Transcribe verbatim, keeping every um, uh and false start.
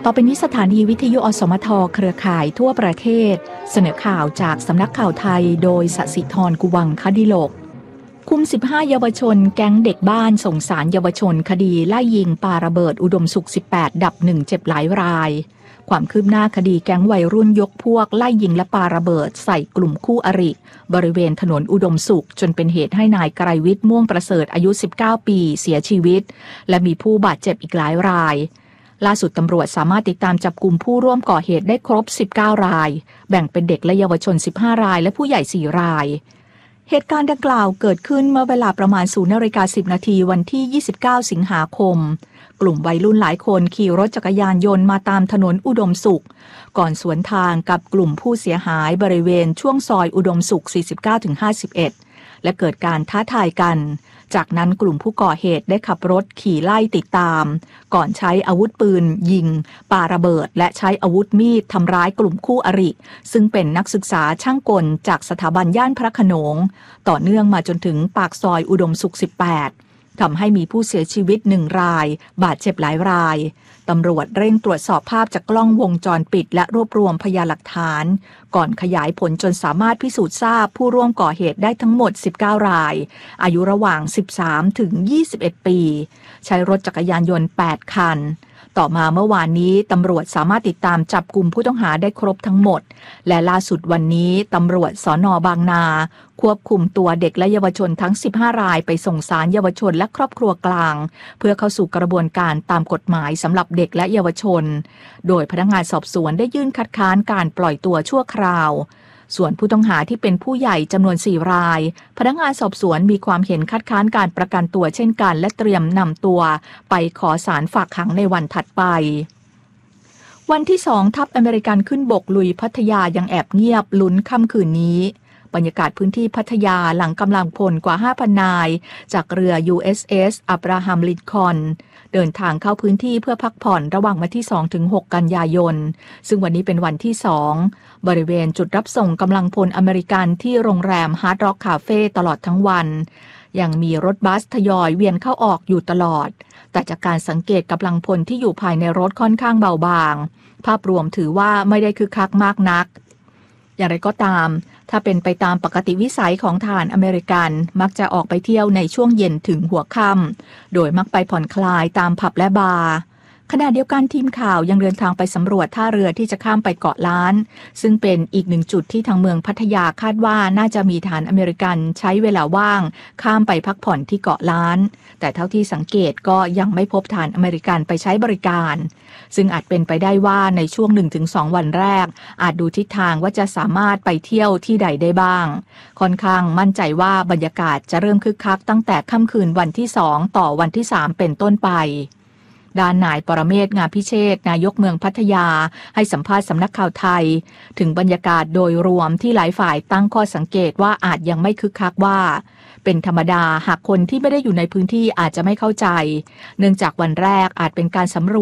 ต่อไปนี้สถานีวิทยุอสมทเครือข่ายทั่วประเทศเสนอข่าวจากสำนักข่าวไทยโดยสศิธรกุวังคดิโลกคุมสิบห้าเยาวชนแก๊งเด็กบ้านส่งสารเยาวชนคดีไล่ยิงปาระเบิดอุดมสุขสิบแปดดับหนึ่งเจ็บหลายรายความคืบหน้าคดีแก๊งวัยรุ่นยกพวกไล่ยิงและปาระเบิดใส่กลุ่มคู่อริบริเวณถนนอุดมสุขจนเป็นเหตุให้นายไกรวิทย์ม่วงประเสริฐอายุสิบเก้าปีเสียชีวิตและมีผู้บาดเจ็บอีกหลายรายล่าสุดตำรวจสามารถติดตามจับกลุ่มผู้ร่วมก่อเหตุได้ครบสิบเก้ารายแบ่งเป็นเด็กและเยาวชนสิบห้ารายและผู้ใหญ่สี่รายเหตุการณ์ดังกล่าวเกิดขึ้นเมื่อเวลาประมาณ ศูนย์นาฬิกาสิบนาทีวันที่ยี่สิบเก้าสิงหาคมกลุ่มวัยรุ่นหลายคนขี่รถจักรยานยนต์มาตามถนนอุดมสุขก่อนสวนทางกับกลุ่มผู้เสียหายบริเวณช่วงซอยอุดมสุข สี่สิบเก้าถึงห้าสิบเอ็ด และเกิดการท้าทายกันจากนั้นกลุ่มผู้ก่อเหตุได้ขับรถขี่ไล่ติดตามก่อนใช้อาวุธปืนยิงปาระเบิดและใช้อาวุธมีดทำร้ายกลุ่มคู่อริซึ่งเป็นนักศึกษาช่างกลจากสถาบันย่านพระโขนงต่อเนื่องมาจนถึงปากซอยอุดมสุขสิบแปดทำให้มีผู้เสียชีวิตหนึ่งรายบาดเจ็บหลายรายตำรวจเร่งตรวจสอบภาพจากกล้องวงจรปิดและรวบรวมพยานหลักฐานก่อนขยายผลจนสามารถพิสูจน์ทราบผู้ร่วมก่อเหตุได้ทั้งหมดสิบเก้ารายอายุระหว่างสิบสามถึงยี่สิบเอ็ดปีใช้รถจักรยานยนต์แปดคันต่อมาเมื่อวานนี้ตำรวจสามารถติดตามจับกลุ่มผู้ต้องหาได้ครบทั้งหมดและล่าสุดวันนี้ตำรวจสน.บางนาควบคุมตัวเด็กและเยาวชนทั้งสิบห้ารายไปส่งศาลเยาวชนและครอบครัวกลางเพื่อเข้าสู่กระบวนการตามกฎหมายสำหรับเด็กและเยาวชนโดยพนักงานสอบสวนได้ยื่นคัดค้านการปล่อยตัวชั่วคราวส่วนผู้ต้องหาที่เป็นผู้ใหญ่จำนวนสี่รายพนักงานสอบสวนมีความเห็นคัดค้านการประกันตัวเช่นกันและเตรียมนำตัวไปขอศาลฝากขังในวันถัดไปวันที่สองทัพอเมริกันขึ้นบกลุยพัทยายังแอบเงียบลุ้นค่ำคืนนี้บรรยากาศพื้นที่พัทยาหลังกำลังพลกว่า ห้าพัน นายจากเรือ ยู เอส เอส อับราฮัมลินคอล์นเดินทางเข้าพื้นที่เพื่อพักผ่อนระหว่างวันที่ สองถึงหก กันยายนซึ่งวันนี้เป็นวันที่สองบริเวณจุดรับส่งกำลังพลอเมริกันที่โรงแรมฮาร์ดร็อกคาเฟ่ตลอดทั้งวันยังมีรถบัสทยอยเวียนเข้าออกอยู่ตลอดแต่จากการสังเกตกำลังพลที่อยู่ภายในรถค่อนข้างเบาบางภาพรวมถือว่าไม่ได้คึกคักมากนักอย่างไรก็ตามถ้าเป็นไปตามปกติวิสัยของทหารอเมริกันมักจะออกไปเที่ยวในช่วงเย็นถึงหัวค่ำโดยมักไปผ่อนคลายตามผับและบาร์ขณะเดียวกันทีมข่าวยังเดินทางไปสำรวจท่าเรือที่จะข้ามไปเกาะล้านซึ่งเป็นอีกหนึ่งจุดที่ทางเมืองพัทยาคาดว่าน่าจะมีทหารอเมริกันใช้เวลาว่างข้ามไปพักผ่อนที่เกาะล้านแต่เท่าที่สังเกตก็ยังไม่พบทหารอเมริกันไปใช้บริการซึ่งอาจเป็นไปได้ว่าในช่วง หนึ่งถึงสอง วันแรกอาจดูทิศทางว่าจะสามารถไปเที่ยวที่ใดได้บ้างค่อนข้างมั่นใจว่าบรรยากาศจะเริ่มคึกคักตั้งแต่ค่ำคืนวันที่สองต่อวันที่สามเป็นต้นไปด้านนายปรเมศ งามพิเชษฐ์นายกเมืองพัทยาให้สัมภาษณ์สำนักข่าวไทยถึงบรรยากาศโดยรวมที่หลายฝ่ายตั้งข้อสังเกตว่าอาจยังไม่คึกคักว่าเป็นธรรมดาหากคนที่ไม่ได้อยู่ในพื้นที่อาจจะไม่เข้าใจเนื่องจากวันแรกอาจเป็นการสำรวจ